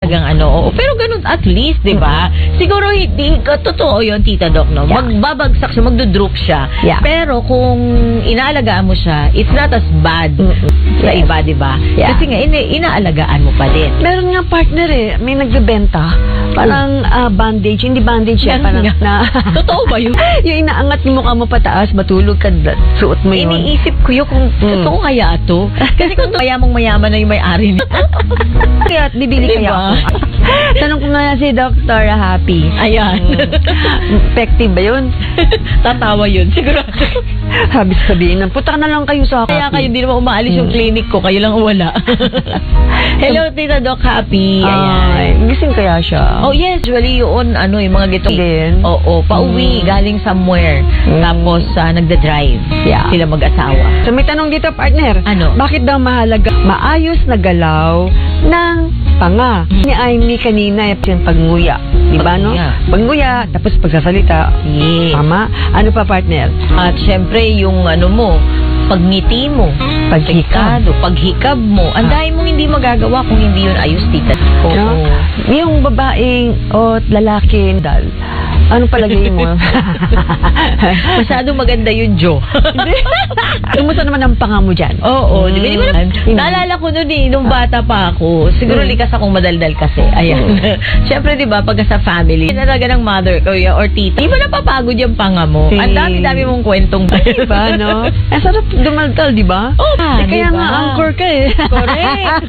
talagang ano. Oo. Pero ganun at least, di ba? Siguro hindi, totoo yun, Tita Doc, no? Magbabagsak siya, magdudrop siya. Pero kung inaalagaan mo siya, it's not as bad sa iba, di ba? Kasi nga, inaalagaan mo pa din. Meron nga partner may nagbebenta. Parang bandage, hindi bandage yan. Parang totoo ba yun? Yung inaangat yung mukha mo pataas, matulog ka, suot mo yun. Iniisip ko yun kung totoo kaya ito. Kasi kung mayaman na yung may-ari niya. Kaya bibili kaya ako. Tanong ko nga si Dr. Happy. Ayan. Effective ba yun? Tatawa yun, sigurado. Habis sabihin ng, puta na lang kayo sa Happy. Kaya kayo di naman umaalis yung clinic ko, kayo lang wala. Hello, Tita Doc Happy. Ayan. Gising kaya siya? Oh yes, usually yun, yung mga gitong. Oo, pauwi, galing somewhere. Tapos, nagda-drive. Sila mag-asawa. So may tanong dito, partner. Ano? Bakit daw mahalaga maayos na galaw ng panga? Ni Amy kanina, yung pagnguya. Diba, no? Pagnguya, tapos pagsasalita. Tama? Ano pa, partner? At syempre, yung pagngiti mo, paghikab mo, ang dahil mong hindi magagawa kung hindi yun ayos, Tita. Oo. Yung babaeng o lalaki, ano palagay mo? Masyado maganda yun, Jo. Kumusta naman ang panga mo dyan? Oo. Di ba naalala ko nun nung bata pa ako, siguro likas akong madaldal kasi. Ayan. Siyempre, di ba, pag sa family, talaga ng mother ko or tita, di ba napapagod yung panga mo? Ang dami-dami mong kwentong. Diba, no? Sarap dumaldal, di ba? Oo. Kaya nga, anchor ka Correct.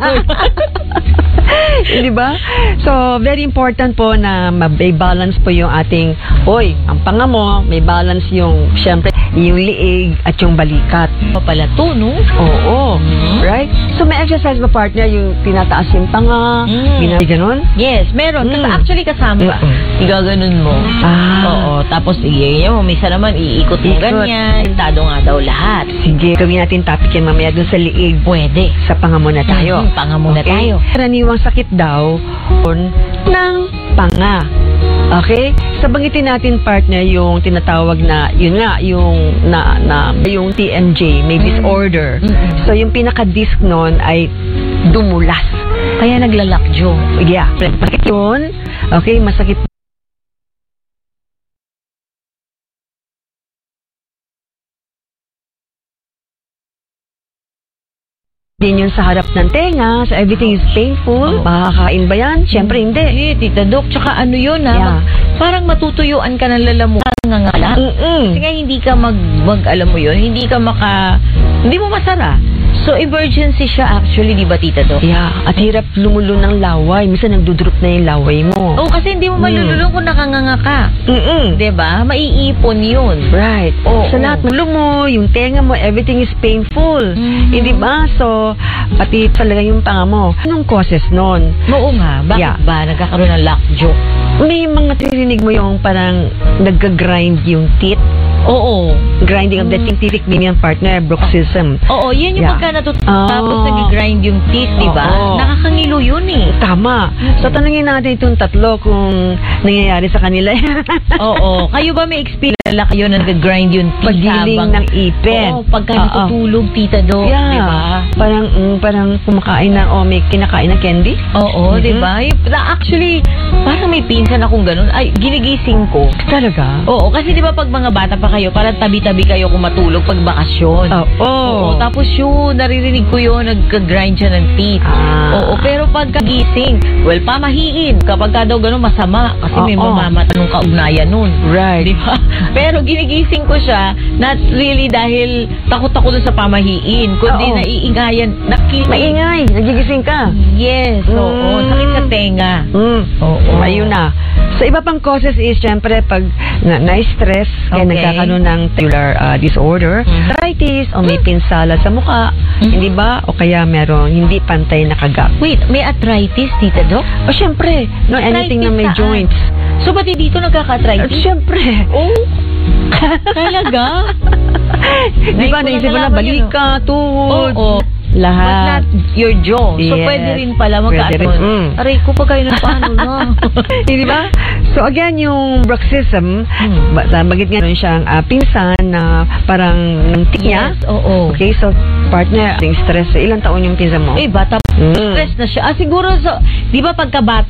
Di ba? So, very important po na may balance po yung ating, ang panga mo, may balance yung, syempre, yung liig at yung balikat. Pala to, no? Oo. Right? So, may exercise ba, partner, yung tinataas yung panga, ganun? Yes, meron. Actually, kasama. Igaganon mo. Oo. Tapos, misa naman, iikot mo ganyan. Tado nga daw lahat. Sige, gawin natin topic yan mamaya dun sa liig. Pwede. Sa panga muna tayo. Panga muna tayo. Karaniwang sakit daw ng panga. Okay? Sabangitin natin, partner, yung tinatawag na, yun nga, yung TMJ, may disorder. So, yung pinaka-disc nun ay dumulas. Kaya naglalakjo. Masakit yun. Okay, masakit din yun sa harap ng tenga, so everything is painful. Makakain ba yan? Siyempre hindi. Tita Doc, tsaka yun parang matutuyuan ka ng lalamunan ngangala. Kasi nga hindi ka alam mo yun, hindi mo masara. So, emergency siya actually, di ba, Tita Doc? At hirap lumulo ng laway. Minsan nagdudrop na yung laway mo. Kasi hindi mo malululong kung nakanganga ka. Di ba? Maiipon yun. Right. Sa lahat ng mo, yung tenga mo, everything is painful. Di ba? So, pati talaga yung panga mo. Anong causes nun? Oo nga. Bakit ba nagkakaroon ng lockjaw? May mga tririnig mo yung parang nagka-grind yung teeth. Oo. Grinding of the teeth, yung partner, bruxism. Oo, yan yung pagka tapos nag-grind yung teeth, diba? Nakakangilo yun Tama. So, tanungin natin itong tatlo kung nangyayari sa kanila. Oo. Kayo ba may experience kayo na nag-grind yung teeth? Pagdiling ng ipin. Oo, pagka natutulog, Tita Doc, diba? Parang kumakain ng, may kinakain ng candy? Oo, diba? Actually, parang may pinsan akong ganun. Ay, ginigising ko. Talaga? Oo, kasi diba pag mga bata pa kayo, parang tabi-tabi kayo kung matulog pag bakasyon. Oo. Tapos naririnig ko yun, nagka-grind siya ng teeth. Oo, pero pagkagising, pamahiin. Kapag ka daw gano'n, masama. Kasi may mamamata nung kaugnayan nun. Right. Diba? Pero ginigising ko siya, not really dahil takot ako dun sa pamahiin, kundi naiingayan. Maingay, nagigising ka. Yes, oo. Sakit sa tenga. Oo. Ayun na. So, iba pang causes is, syempre, pag na-stress, kaya nagkakaroon ng cellular disorder, arthritis, o may pinsala sa mukha, hindi ba? O kaya meron hindi pantay na kagat. Wait, may arthritis, Tita Doc? O, syempre, anything na may joints. So, pati dito nagkaka-arthritis? Syempre. Talaga? Di ba, naisip mo na balika, tuhod. Oo. Lahat. But not your jaw. So, pwede rin pala magkakaroon. Aray ko, pa kayo na paano na. Di ba? So, again, yung bruxism, bagit nga rin siyang pinsan na parang nantik niya. Yes, oo. Okay, so, partner, stress. Ilang taon yung pinsan mo? Bata. Stress na siya. Siguro, di ba pagkabata,